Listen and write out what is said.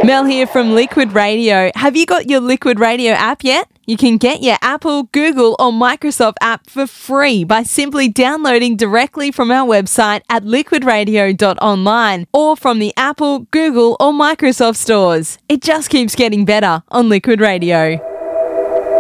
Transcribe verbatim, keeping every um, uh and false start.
Mel here from Liquid Radio. Have you got your Liquid Radio app yet? You can get your Apple, Google or Microsoft app for free by simply downloading directly from our website at liquid radio dot online or from the Apple, Google or Microsoft stores. It just keeps getting better on Liquid Radio.